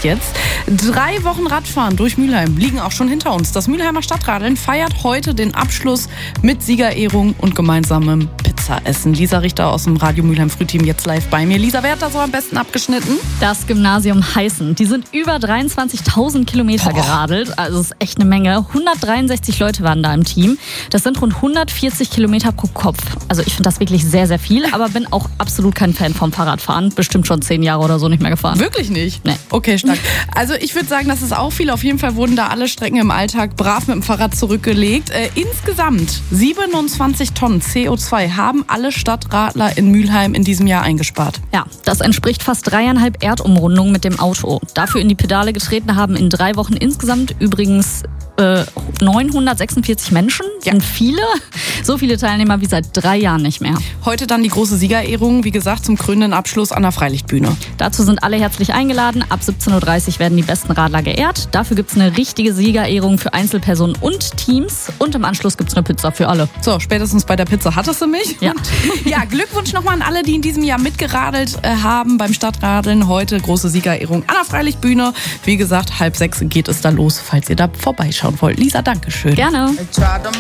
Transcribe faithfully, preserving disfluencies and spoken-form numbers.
das jetzt. Drei Wochen Radfahren durch Mülheim liegen auch schon hinter uns. Das Mülheimer Stadtradeln feiert heute den Abschluss mit Siegerehrung und gemeinsamem Pizzaessen. Lisa Richter aus dem Radio Mülheim Frühteam jetzt live bei mir. Lisa, wer hat da so am besten abgeschnitten? Das Gymnasium Heißen. Die sind über dreiundzwanzigtausend Kilometer Boah. geradelt. Also das ist echt eine Menge. hundertdreiundsechzig Leute waren da im Team. Das sind rund hundertvierzig Kilometer pro Kopf. Also ich finde das wirklich sehr, sehr viel. Aber bin auch absolut kein Fan vom Fahrradfahren. Bestimmt schon zehn Jahre oder so nicht mehr gefahren. Wirklich nicht? Nee. Okay, stark. Also ich würde sagen, das ist auch viel. Auf jeden Fall wurden da alle Strecken im Alltag brav mit dem Fahrrad zurückgelegt. Äh, insgesamt siebenundzwanzig Tonnen C O zwei haben alle Stadtradler in Mülheim in diesem Jahr eingespart. Ja, das entspricht fast dreieinhalb Erdumrundungen mit dem Auto. Dafür in die Pedale getreten haben in drei Wochen insgesamt übrigens äh, neunhundertsechsundvierzig Menschen. Ja. Sind viele. So viele Teilnehmer wie seit drei Jahren nicht mehr. Heute dann die große Siegerehrung, wie gesagt, zum krönenden Abschluss an der Freilichtbühne. Dazu sind alle herzlich eingeladen. Ab siebzehn Uhr dreißig werden die besten Radler geehrt. Dafür gibt es eine richtige Siegerehrung für Einzelpersonen und Teams. Und im Anschluss gibt es eine Pizza für alle. So, spätestens bei der Pizza hattest du mich. Ja. Ja, Glückwunsch nochmal an alle, die in diesem Jahr mitgeradelt äh, haben beim Stadtradeln. Heute große Siegerehrung an der Freilichtbühne. Wie gesagt, halb sechs geht es da los, falls ihr da vorbeischauen wollt. Lisa, danke schön. Gerne.